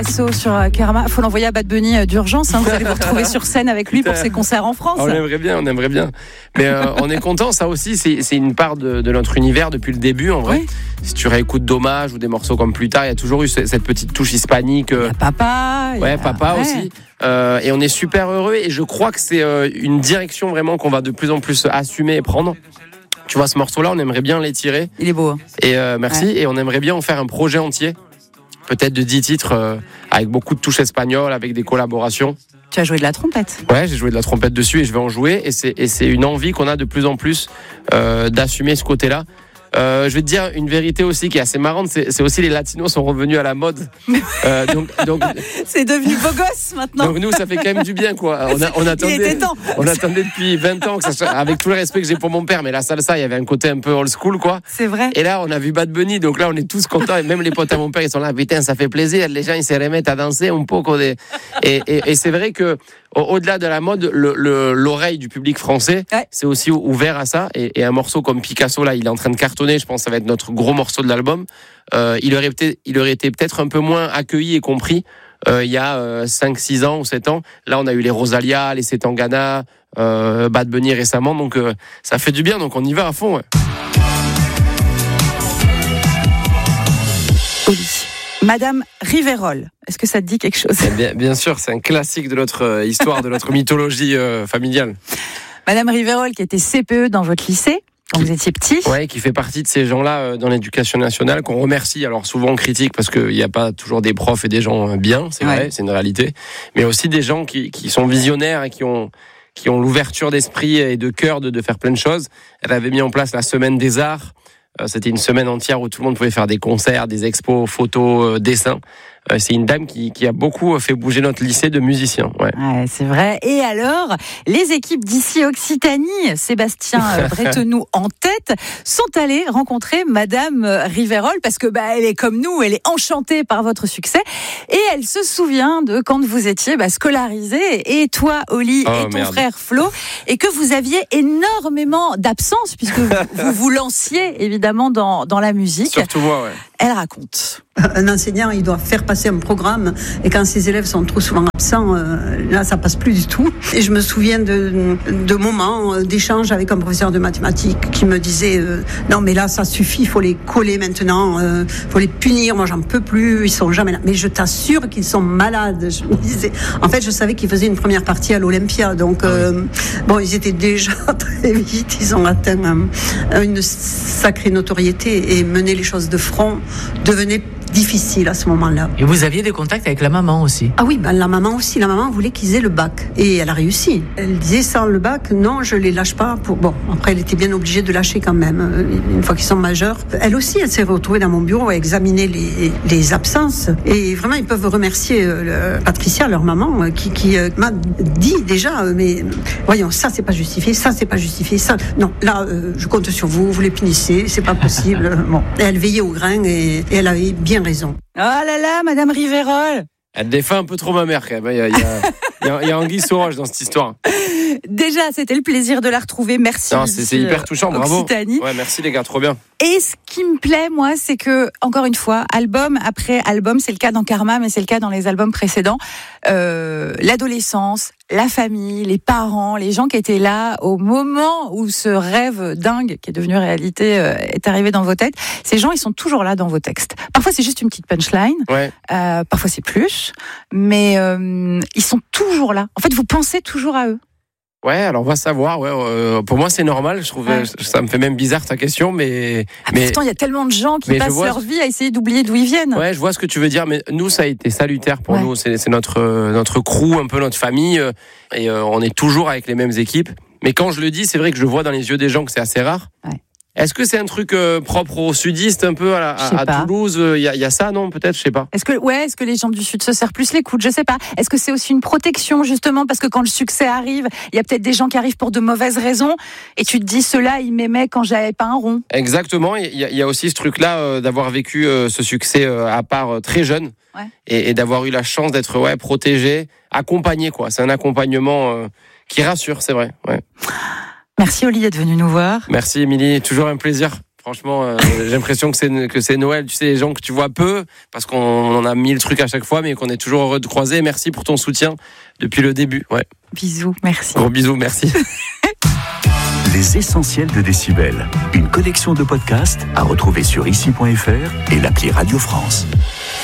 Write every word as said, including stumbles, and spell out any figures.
Sur Karma, faut l'envoyer à Bad Bunny d'urgence. Hein. Vous allez vous retrouver sur scène avec lui pour ses concerts en France. On aimerait bien, on aimerait bien. Mais euh, on est content. Ça aussi, c'est, c'est une part de, de notre univers depuis le début, en vrai. Oui. Si tu réécoutes Dommage ou des morceaux comme Plus tard, il y a toujours eu cette petite touche hispanique. Il y a Papa. Ouais, Papa ouais. aussi. Euh, et on est super heureux. Et je crois que c'est euh, une direction vraiment qu'on va de plus en plus assumer et prendre. Tu vois, ce morceau-là, on aimerait bien l'étirer. Il est beau. Hein. Et euh, merci. Ouais. Et on aimerait bien en faire un projet entier. Peut-être de dix titres euh, avec beaucoup de touches espagnoles, avec des collaborations. Tu as joué de la trompette ? Ouais, j'ai joué de la trompette dessus et je vais en jouer. Et c'est, et c'est une envie qu'on a de plus en plus euh, d'assumer ce côté-là. Euh, je vais te dire une vérité aussi qui est assez marrante, c'est, c'est aussi les latinos sont revenus à la mode. Euh, donc, donc, c'est devenu beau gosse maintenant. Donc nous, ça fait quand même du bien, quoi. On, a, on, attendait, on attendait depuis vingt ans, que ça soit, avec tout le respect que j'ai pour mon père, mais la salsa, il y avait un côté un peu old school, quoi. C'est vrai. Et là, on a vu Bad Bunny, donc là, on est tous contents, et même les potes à mon père, ils sont là, putain, ça fait plaisir, les gens, ils se remettent à danser un peu. Et, et, et c'est vrai que au-delà de la mode, le, le, l'oreille du public français, ouais. c'est aussi ouvert à ça. Et, et un morceau comme Picasso, là, il est en train de cartonner. Je pense que ça va être notre gros morceau de l'album. Euh, il, aurait il aurait été peut-être un peu moins accueilli et compris euh, il y a euh, cinq six ans ou sept ans. Là, on a eu les Rosalia, les Setangana, euh, Bad Bunny récemment. Donc, euh, ça fait du bien. Donc, on y va à fond. Ouais. Oli. Madame Riverol, est-ce que ça te dit quelque chose ? bien, bien sûr, c'est un classique de notre euh, histoire, de notre mythologie euh, familiale. Madame Riverol qui était C P E dans votre lycée quand qui, vous étiez petit. Ouais, qui fait partie de ces gens-là euh, dans l'éducation nationale qu'on remercie. Alors souvent on critique parce qu'il n'y a pas toujours des profs et des gens bien, c'est ouais. vrai, c'est une réalité. Mais aussi des gens qui, qui sont visionnaires et qui ont qui ont l'ouverture d'esprit et de cœur de, de faire plein de choses. Elle avait mis en place la semaine des arts. C'était une semaine entière où tout le monde pouvait faire des concerts, des expos, photos, euh, dessins. Euh, c'est une dame qui, qui a beaucoup fait bouger notre lycée de musiciens. Ouais. Ouais, c'est vrai. Et alors, les équipes d'ici Occitanie, Sébastien Bretenoux en tête, sont allées rencontrer Madame Riverol parce que bah, elle est comme nous, elle est enchantée par votre succès et elle se souvient de quand vous étiez bah, scolarisés, et toi, Oli, oh, et ton merde. frère Flo, et que vous aviez énormément d'absence puisque vous vous, vous lanciez évidemment dans, dans la musique. Surtout moi, ouais. Elle raconte. Un enseignant, il doit faire passer un programme et quand ses élèves sont trop souvent absents, euh, là, ça passe plus du tout. Et je me souviens de, de moments d'échanges avec un professeur de mathématiques qui me disait euh, non, mais là, ça suffit, il faut les coller maintenant, il euh, faut les punir, moi, j'en peux plus, ils sont jamais là. Mais je t'assure qu'ils sont malades. Je me disais, en fait, je savais qu'ils faisaient une première partie à l'Olympia, donc euh, bon, ils étaient déjà très vite, ils ont atteint euh, une sacrée notoriété et mener les choses de front devenait difficile à ce moment-là. Et vous aviez des contacts avec la maman aussi ? Ah oui, ben la maman aussi. La maman voulait qu'ils aient le bac. Et elle a réussi. Elle disait sans le bac, non, je les lâche pas. Pour... Bon, après, elle était bien obligée de lâcher quand même, une fois qu'ils sont majeurs. Elle aussi, elle s'est retrouvée dans mon bureau à examiner les, les absences. Et vraiment, ils peuvent remercier euh, Patricia, leur maman, qui, qui euh, m'a dit déjà, euh, mais voyons, ça, c'est pas justifié, ça, c'est pas justifié, ça. Non, là, euh, je compte sur vous, vous les punissez, c'est pas possible. Bon. Et elle veillait au grain et, et elle avait bien raison. Oh là là, Madame Riverol. Elle défait un peu trop ma mère, quand même. Il y a, il y a, il y a, il y a Anguille sous roche dans cette histoire. Déjà, c'était le plaisir de la retrouver. Merci. Non, c'est, c'est hyper touchant, bravo. Occitanie. Ouais, merci les gars, trop bien. Et ce qui me plaît, moi, c'est que, encore une fois, album après album, c'est le cas dans Karma, mais c'est le cas dans les albums précédents, euh, l'adolescence, la famille, les parents, les gens qui étaient là au moment où ce rêve dingue qui est devenu réalité euh, est arrivé dans vos têtes, ces gens, ils sont toujours là dans vos textes. Parfois, c'est juste une petite punchline, ouais. euh, parfois c'est plus, mais euh, ils sont toujours là. En fait, vous pensez toujours à eux. Ouais, alors on va savoir. Ouais, euh, pour moi, c'est normal. Je trouve, ouais. Ça me fait même bizarre ta question, mais. Ah, mais pourtant, il y a tellement de gens qui passent leur vie à essayer d'oublier d'où ils viennent. Ouais, je vois ce que tu veux dire, mais nous, ça a été salutaire pour ouais. nous. C'est, c'est notre notre crew, un peu notre famille, euh, et euh, on est toujours avec les mêmes équipes. Mais quand je le dis, c'est vrai que je vois dans les yeux des gens que c'est assez rare. Ouais. Est-ce que c'est un truc euh, propre aux sudistes, un peu à, à, à Toulouse ? Il y, y a ça, non ? Peut-être, je sais pas. Est-ce que, ouais, est-ce que les gens du Sud se serrent plus les coudes ? Je sais pas. Est-ce que c'est aussi une protection, justement, parce que quand le succès arrive, il y a peut-être des gens qui arrivent pour de mauvaises raisons, et tu te dis, ceux-là, ils m'aimaient quand j'avais pas un rond. Exactement. Il y, y a aussi ce truc-là euh, d'avoir vécu euh, ce succès euh, à part euh, très jeune, ouais. et, et d'avoir eu la chance d'être ouais, protégé, accompagné, quoi. C'est un accompagnement euh, qui rassure, c'est vrai. Ouais. Merci Oli d'être venu nous voir. Merci Émilie, toujours un plaisir. Franchement, euh, j'ai l'impression que c'est, que c'est Noël. Tu sais, les gens que tu vois peu, parce qu'on en a mille trucs à chaque fois, mais qu'on est toujours heureux de croiser. Merci pour ton soutien depuis le début. Ouais. Bisous, merci. Gros bisous, merci. Les essentiels de Décibel, une collection de podcasts à retrouver sur ici point f r et l'appli Radio France.